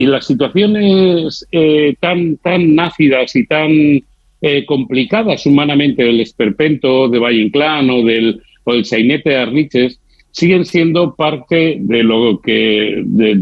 Y las situaciones tan ácidas y tan complicadas humanamente del esperpento de Valle Inclán o del sainete de Arniches siguen siendo parte de lo que